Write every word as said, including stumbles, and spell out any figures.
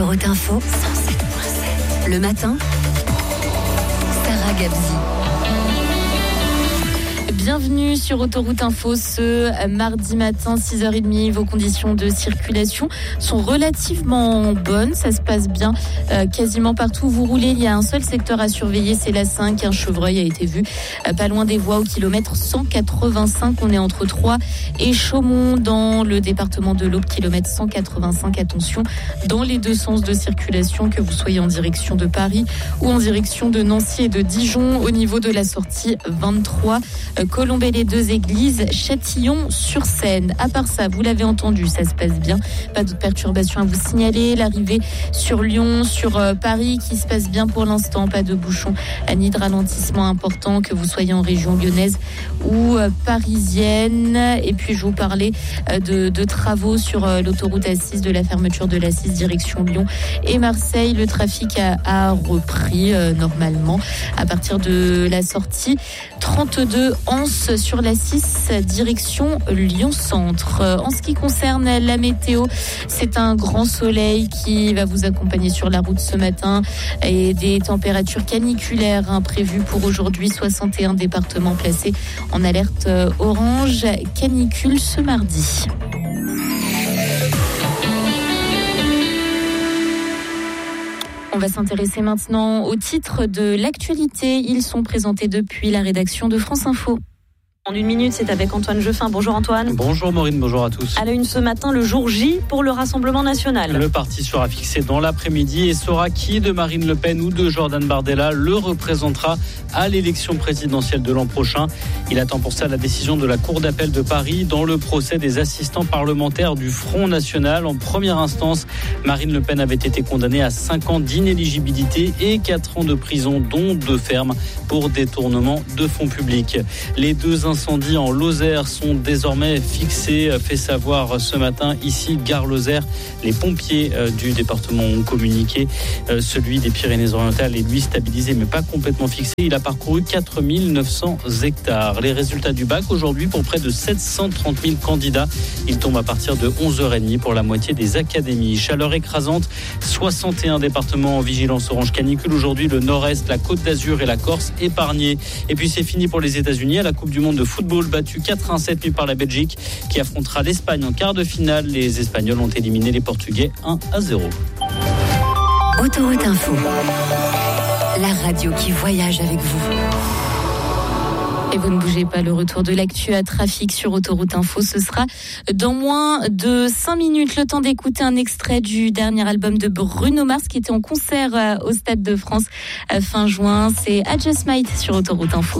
Autoroute Info, cent sept virgule sept. Le matin, Sarah Gabzi. Bienvenue sur Autoroute Info ce mardi matin, six heures trente. Vos conditions de circulation sont relativement bonnes. Ça se passe bien euh, quasiment partout où vous roulez. Il y a un seul secteur à surveiller, c'est l'A cinq. Un chevreuil a été vu euh, pas loin des voies au kilomètre cent quatre-vingt-cinq. On est entre Troyes et Chaumont dans le département de l'Aube, kilomètre cent quatre-vingt-cinq. Attention dans les deux sens de circulation, que vous soyez en direction de Paris ou en direction de Nancy et de Dijon. Au niveau de la sortie vingt-trois, euh, Colombey les deux églises, Châtillon-sur-Seine. À part ça, vous l'avez entendu, ça se passe bien. Pas de perturbations à vous signaler. L'arrivée sur Lyon, sur euh, Paris qui se passe bien pour l'instant. Pas de bouchons ni de ralentissement important, que vous soyez en région lyonnaise ou euh, parisienne. Et puis je vous parlais euh, de, de travaux sur euh, l'autoroute A six, de la fermeture de l'A six direction Lyon et Marseille. Le trafic a, a repris euh, normalement à partir de la sortie trente-deux Anse sur l'A six direction Lyon-Centre. En ce qui concerne la météo, c'est un grand soleil qui va vous accompagner sur la route ce matin et des températures caniculaires hein, prévues pour aujourd'hui. soixante et un départements placés en alerte orange canicule ce mardi. On va s'intéresser maintenant aux titres de l'actualité. Ils sont présentés depuis la rédaction de France Info. En une minute, c'est avec Antoine Jeuffin. Bonjour Antoine. Bonjour Maureen, bonjour à tous. À la une ce matin, le jour J pour le Rassemblement national. Le parti sera fixé dans l'après-midi et saura qui de Marine Le Pen ou de Jordan Bardella le représentera à l'élection présidentielle de l'an prochain. Il attend pour ça la décision de la Cour d'appel de Paris dans le procès des assistants parlementaires du Front National. En première instance, Marine Le Pen avait été condamnée à cinq ans d'inéligibilité et quatre ans de prison, dont deux fermes, pour détournement de fonds publics. Les deux incendies en Lozère sont désormais fixés, fait savoir ce matin ici Gare Lozère. Les pompiers du département ont communiqué. Celui des Pyrénées-Orientales est lui stabilisé mais pas complètement fixé. Il a parcouru quatre mille neuf cents hectares. Les résultats du bac aujourd'hui pour près de sept cent trente mille candidats. Ils tombent à partir de onze heures trente pour la moitié des académies. Chaleur écrasante, soixante et un départements en vigilance orange canicule. Aujourd'hui, le Nord-Est, la Côte d'Azur et la Corse épargnés. Et puis c'est fini pour les États-Unis à la Coupe du Monde de football, battu quatre à un cette nuit par la Belgique qui affrontera l'Espagne en quart de finale. Les Espagnols ont éliminé les Portugais un à zéro. Autoroute Info, la radio qui voyage avec vous. Et vous ne bougez pas, le retour de l'actu à trafic sur Autoroute Info, ce sera dans moins de cinq minutes. Le temps d'écouter un extrait du dernier album de Bruno Mars qui était en concert au Stade de France fin juin. C'est I Just Might sur Autoroute Info.